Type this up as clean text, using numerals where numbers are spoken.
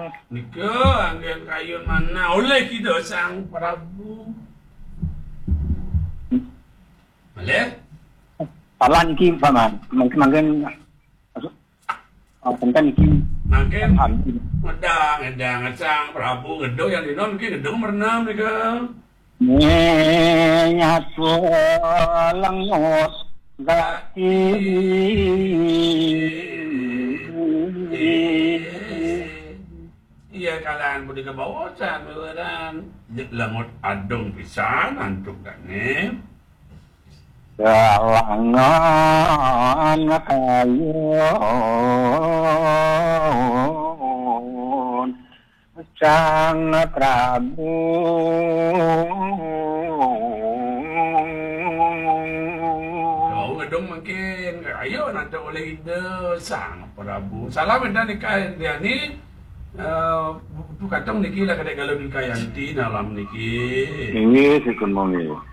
Nika anggen kayun mana oleh kita sang Prabu. Boleh? Pala niki paman, mungkin tentang niki Makin ngedang sang Prabu gedo yang dinon ki gedo merenam nika. nyatu langot gati Iya kalian budi kebawasan beneran. Langot adong pisan antuk kane. Galangan kayun sang Prabu Oh, gedung mungkin ayo nanti oleh ide sang Prabu. Salam dan nikah dia ni. Tu katong niki lah kadang kalau nikah yanti dalam niki. ini sikun mongi